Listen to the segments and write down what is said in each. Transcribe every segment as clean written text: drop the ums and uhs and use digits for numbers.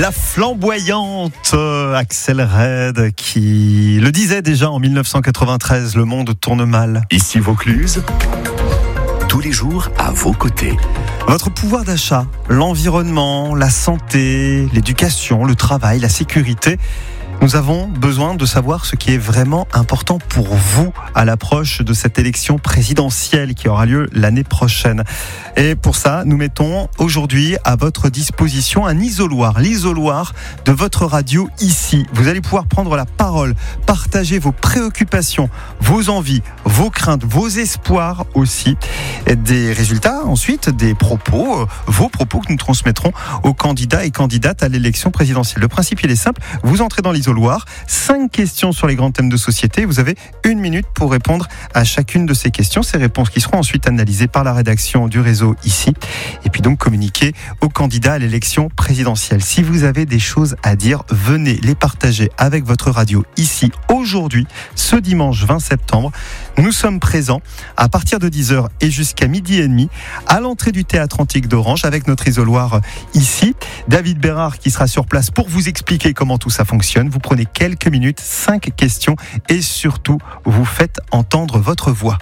La flamboyante Axel Red qui le disait déjà en 1993, le monde tourne mal. Ici Vaucluse, tous les jours à vos côtés. Votre pouvoir d'achat, l'environnement, la santé, l'éducation, le travail, la sécurité. Nous avons besoin de savoir ce qui est vraiment important pour vous à l'approche de cette élection présidentielle qui aura lieu l'année prochaine. Et pour ça, nous mettons aujourd'hui à votre disposition un isoloir, l'isoloir de votre radio ici. Vous allez pouvoir prendre la parole, partager vos préoccupations, vos envies, vos craintes, vos espoirs aussi. Et des résultats, ensuite des propos, vos propos que nous transmettrons aux candidats et candidates à l'élection présidentielle. Le principe, il est simple, vous entrez dans l'isoloir. 5 questions sur les grands thèmes de société. Vous avez 1 minute pour répondre à chacune de ces questions. Ces réponses qui seront ensuite analysées par la rédaction du réseau ici. Et puis donc communiquées aux candidats à l'élection présidentielle. Si vous avez des choses à dire, venez les partager avec votre radio ici aujourd'hui, ce dimanche 20 septembre. Nous sommes présents à partir de 10h et jusqu'à 12h30 à l'entrée du Théâtre Antique d'Orange avec notre isoloir ici. David Bérard qui sera sur place pour vous expliquer comment tout ça fonctionne. Vous prenez quelques minutes, 5 questions et surtout, vous faites entendre votre voix.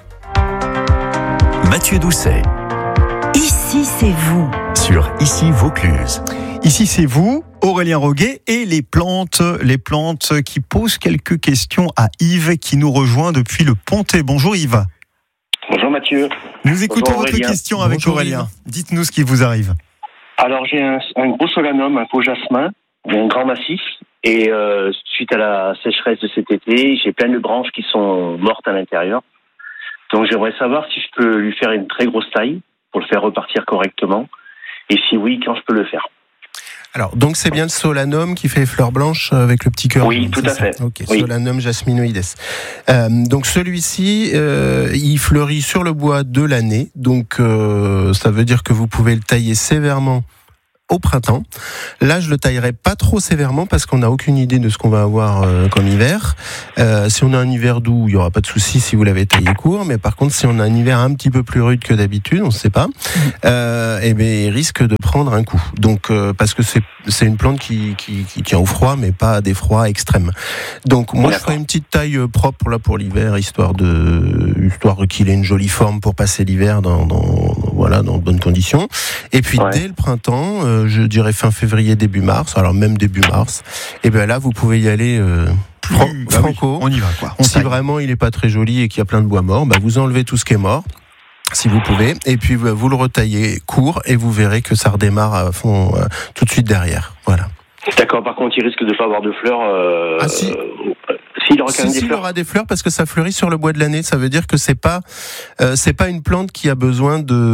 Mathieu Doucet. Ici, c'est vous. Sur Ici Vaucluse. Ici, c'est vous, Aurélien Roguet, et les plantes qui posent quelques questions à Yves qui nous rejoint depuis le Pontet. Bonjour Yves. Bonjour Mathieu. Nous écoutons Bonjour, votre Aurélien. question avec Bonjour, Aurélien. Dites-nous ce qui vous arrive. Alors j'ai un gros solanum, un faux jasmin, un grand massif, et suite à la sécheresse de cet été, j'ai plein de branches qui sont mortes à l'intérieur. Donc j'aimerais savoir si je peux lui faire une très grosse taille pour le faire repartir correctement, et si oui, quand je peux le faire. Alors, donc c'est bien le solanum qui fait fleurs blanches avec le petit cœur. Oui, tout à fait. Ok, oui. Solanum jasminoides. Donc celui-ci, il fleurit sur le bois de l'année. Donc ça veut dire que vous pouvez le tailler sévèrement au printemps. Là, je le taillerai pas trop sévèrement parce qu'on n'a aucune idée de ce qu'on va avoir comme hiver. Si on a un hiver doux, il y aura pas de souci si vous l'avez taillé court. Mais par contre, si on a un hiver un petit peu plus rude que d'habitude, on ne sait pas, eh bien, il risque de prendre un coup. Donc, parce que c'est une plante qui tient au froid, mais pas à des froids extrêmes. Donc, moi, je ferai une petite taille propre là pour l'hiver, histoire qu'il ait une jolie forme pour passer l'hiver dans de bonnes conditions. Et puis, dès le printemps, je dirais fin février, début mars, alors même début mars, et bien là, vous pouvez y aller franco. Oui, on y va, quoi. Si vraiment il est pas très joli et qu'il y a plein de bois mort, vous enlevez tout ce qui est mort, si vous pouvez, et puis vous le retaillez court, et vous verrez que ça redémarre à fond tout de suite derrière. Voilà. D'accord, par contre, il risque de pas avoir de fleurs. Si. S'il aura quand même des Il fleurs. aura des fleurs parce que ça fleurit sur le bois de l'année. Ça veut dire que c'est pas une plante qui a besoin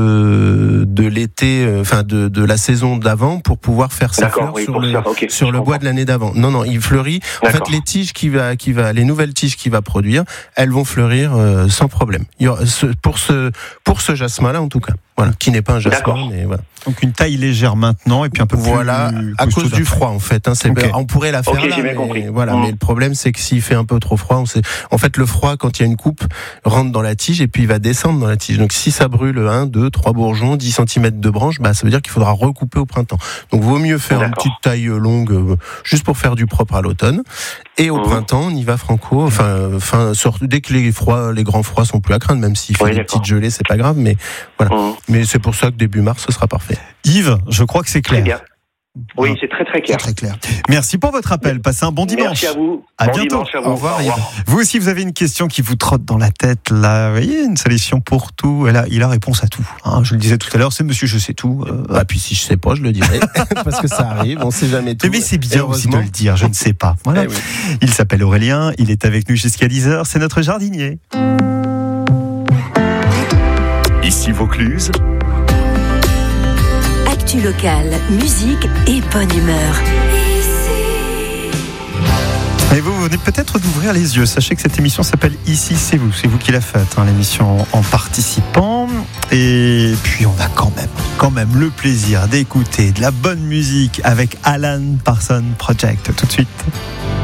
de l'été, de la saison d'avant pour pouvoir faire sa fleur sur le bois de l'année d'avant. Non, il fleurit. En fait, les tiges les nouvelles tiges qu'il va produire, elles vont fleurir sans problème. Il y aura, pour ce jasmin-là, en tout cas. Voilà, qui n'est pas un jasmin, mais voilà. Donc une taille légère maintenant et puis un peu plus. Voilà, à cause du froid en fait. On pourrait la faire là, mais voilà. Mais le problème c'est que s'il fait un peu trop froid, en fait le froid quand il y a une coupe rentre dans la tige et puis il va descendre dans la tige. Donc si ça brûle 1, 2, 3 bourgeons, 10 cm de branche, ça veut dire qu'il faudra recouper au printemps. Donc vaut mieux faire une petite taille longue juste pour faire du propre à l'automne. Et au printemps, on y va franco. Dès que les grands froids sont plus à craindre, même s'il fait des petites gelées, c'est pas grave. Mais voilà. Mais c'est pour ça que début mars, ce sera parfait. Yves, je crois que c'est clair. Très bien. Oui, c'est très très clair. Très clair. Merci pour votre appel. Passez un bon dimanche. Merci à vous. À bon bientôt. Dimanche à vous. Au revoir, Yves. Vous aussi, vous avez une question qui vous trotte dans la tête. Là, vous voyez, une solution pour tout. Il a réponse à tout. Je le disais tout à l'heure, c'est monsieur je sais tout. Puis si je sais pas, je le dirai. Parce que ça arrive, on sait jamais tout. Mais c'est bien aussi de le dire, je ne sais pas. Voilà. Oui. Il s'appelle Aurélien, il est avec nous jusqu'à 10h. C'est notre jardinier. Ici Vaucluse. Actu locale, musique et bonne humeur. Et vous venez peut-être d'ouvrir les yeux. Sachez que cette émission s'appelle Ici, c'est vous. C'est vous qui la faites, l'émission en participant. Et puis on a quand même le plaisir d'écouter de la bonne musique avec Alan Parsons Project. Tout de suite.